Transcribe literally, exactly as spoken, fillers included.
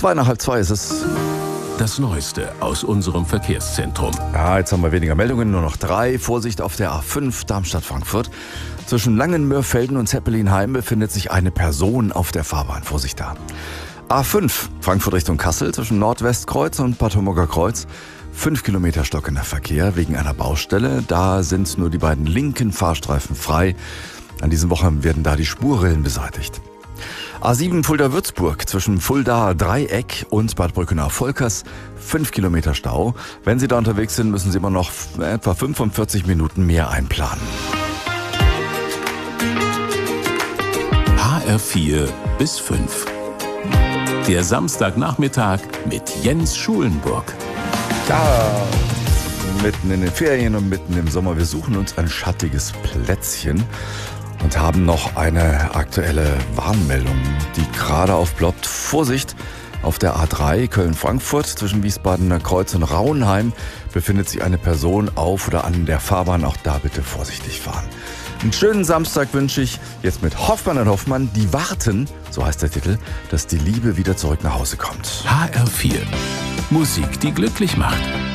Zwei nach halb zwei ist es. Das Neueste aus unserem Verkehrszentrum. Ja, jetzt haben wir weniger Meldungen, nur noch drei. Vorsicht auf der A fünf Darmstadt-Frankfurt. Zwischen Langenmörfelden und Zeppelinheim befindet sich eine Person auf der Fahrbahn. Vorsicht da. A fünf Frankfurt Richtung Kassel zwischen Nordwestkreuz und Bad Homburger Kreuz. Fünf Kilometer stockender Verkehr wegen einer Baustelle. Da sind nur die beiden linken Fahrstreifen frei. An diesem Wochenende werden da die Spurrillen beseitigt. A sieben Fulda-Würzburg zwischen Fulda-Dreieck und Bad Brückenau-Volkers. Fünf Kilometer Stau. Wenn Sie da unterwegs sind, müssen Sie immer noch etwa fünfundvierzig Minuten mehr einplanen. H R vier bis fünf. Der Samstagnachmittag mit Jens Schulenburg. Ja, mitten in den Ferien und mitten im Sommer. Wir suchen uns ein schattiges Plätzchen und haben noch eine aktuelle Warnmeldung, die gerade aufploppt. Vorsicht! Auf der A drei Köln-Frankfurt zwischen Wiesbadener Kreuz und Rauenheim befindet sich eine Person auf oder an der Fahrbahn. Auch da bitte vorsichtig fahren. Einen schönen Samstag wünsche ich jetzt mit Hoffmann und Hoffmann. Die warten, so heißt der Titel, dass die Liebe wieder zurück nach Hause kommt. H R vier. Musik, die glücklich macht.